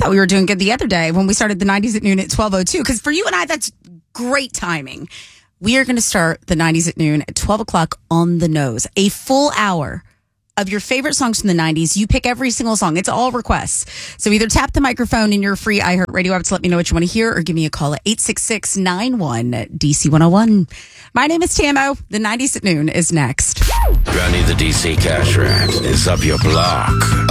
thought we were doing good the other day when we started the 90s at noon at 12:02. Because for you and I, that's great timing. We are going to start the 90s at noon at 12 o'clock on the nose. A full hour of your favorite songs from the 90s. You pick every single song. It's all requests. So either tap the microphone in your free iHeartRadio app to let me know what you want to hear, or give me a call at 866-91-DC101. My name is Tamo. The 90s at noon is next. Johnny the DC Cash Rat is up your block.